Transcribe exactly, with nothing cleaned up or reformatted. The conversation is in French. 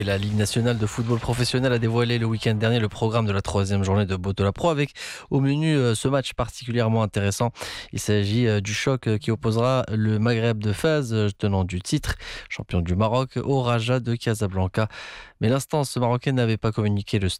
Et la Ligue nationale de football professionnel a dévoilé le week-end dernier le programme de la troisième journée de Botola Pro avec au menu euh, ce match particulièrement intéressant. Il s'agit euh, du choc euh, qui opposera le Maghreb de Fès, euh, tenant du titre, champion du Maroc, au Raja de Casablanca. Mais l'instance marocaine n'avait pas communiqué le